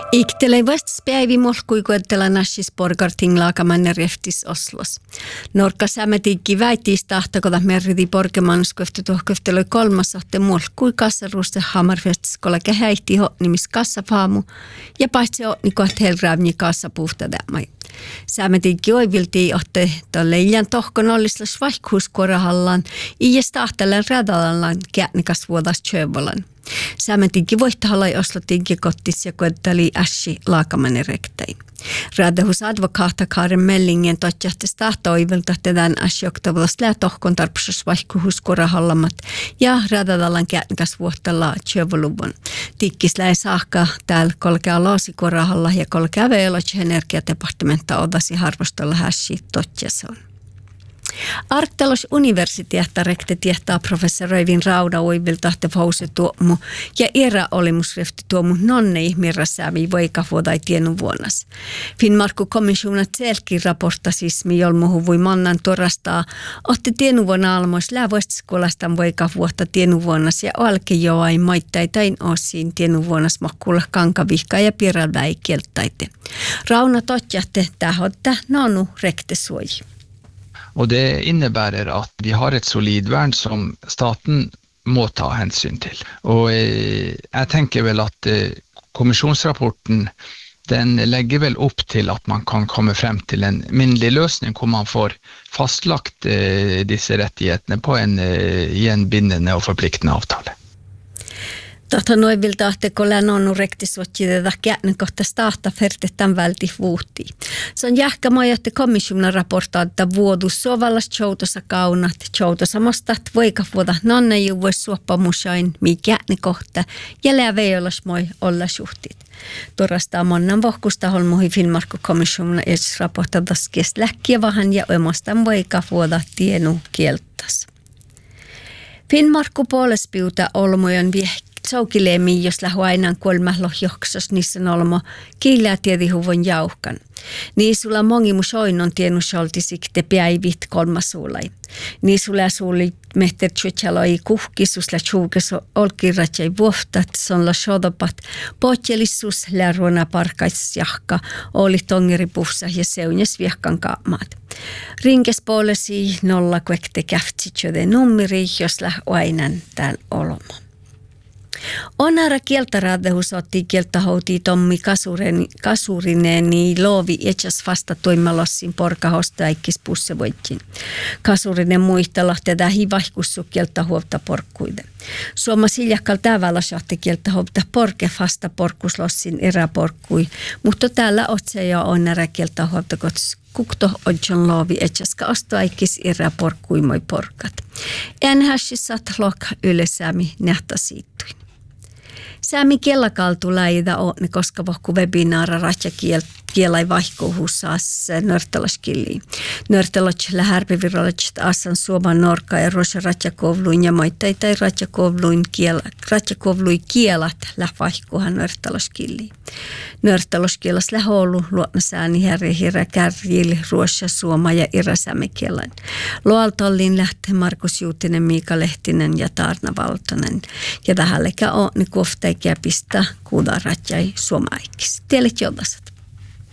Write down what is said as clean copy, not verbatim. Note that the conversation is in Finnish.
Iktelei vastaspäivi molkui koettela nassis porgarting laakamanne reftis Oslos. Norka sämetiikki väitis tahtakoda merriti porkemanusköfte tohköfteloi kolmasahte molkui kassaruuste hamarfestiskolla kähäihti ho nimis kassafaamu ja paitsi ho nikoht helraavni kassa puhtadämai. Sämetiikki oiviltii ohte tolle iljan tohkon ollislas vaihkuuskuorahallaan iäs tahtelen radalallaan käännikas vuodas tjövolan. Sämetiikki voihtahallai oslotiinkin kottis ja koettali ässi laakamanen rektein. Radahus advokaata Karen Mellingen totjahtes tahtoivilta tämän ässi oktavallasta lää tohkon tarpusas vaihkuuskuorahallamat ja radadallaan käännikas vuohtalla tjövoluvun. Tikkis läi saakka täällä kolkea laasikuorahalla ja kolkea veelots energiadepartementa odasi harvostolla ässi totjason. Artelos universiteetta rekte tietää professori Eivin Rauda oivilta tehtävä tuomu ja erä olemusrefti tuomu nonne ihmirasäämi voikavuodai tienun vuonnas. Finnmarkku komissiona selki raportasismi jolmuhu voi mannan torastaa otti tienun vuonna almois läävuostiskolastan voikavuotta tienun vuonnas ja alkejoai maittaitain osiin tienun vuonnas makkulla kankavihka ja piralväikeltaite. Rauna totjahte tähotta nonu rekte suoji. Och det innebär att vi har ett solid värn som staten må ta hänsyn till. Och jag tänker väl att kommissionsrapporten den lägger väl upp till att man kan komma fram till en mindre lösning där man får fastlagt dessa rättigheterna på i en bindande och förpliktande avtal. Tohta noivilta ahtekolla nonu rektisvuottideta käänne kohta staata fertetän välti vuutti. Se on jähkämaa, että komissiona raportaa, että vuodus sovallas joutossa kaunat, joutossa mostat voikavuoda nonne juvuis suoppamusain, mi käänne kohta ja läveijolas moi olla suhtit. Torastaa monnan vohkusta holmuhi Finnmarkku komissiona edes raportatas kes läkkiä vahan ja omostan voikavuoda tienu kieltas. Finnmarkku puolespiuta olmojon Saukilemi, jos lähu aina kolmahlohjohksos, niissä on olmo kiilää tiedihuvon jauhkan. Niisulla mongimus oinnon tienus olti sikte päivit kolmasuulai. Niisulla suuli mehter tjutjaloi kuhkisus la tjuukes olkirratjai vuoftat, son la shodopat, potjelissus lärruona parkais jahka, oli tongeripussa ja seunjes viehkan kaamaat. Rinkes puolesi nolla kuekte käftsitsjöde nummeri, jos lähu aina täällä olmo. Onara kieltäradehus otti kieltähoutii Tommi Kasurineni loovi etsäs vasta toimalossin porkahosta äikkis pussevoitkin. Kasurinen muistella tätä hivahkussu kieltähuolta porkkuide. Suoma siljakkal tavalla sahti kieltähuolta porke vasta porkuslossin eräporkkui, mutta täällä otse jo onara kieltähuolta kots. Kukto odjon loovi etsäska ostoaikkis eräporkkui moi porkat. Enhässissat lok ylesäämi nähtäsiittuin. Säämi kielakaltu läida on, koska vohku webinaara ratja kielai vaihkuuhussaas nörtalaskilliin. Nörtalot lähärpivirologit asan suoman norka ja rosa ratjakovluin ja moittai ratjakovluin kielat lähvaihkuuhan nörtalaskilliin. Nörtaloskielas lähoulu luotna sääni herrihirä kärjil ruossa suoma ja irasämi kielan. Loaltollin lähtee Markus Juutinen, Miika Lehtinen ja Taarna Valtonen. Ja tähällekä on niin kuoftäikiä pistää kuudaratjai suomaikkis. Tielet jodasat.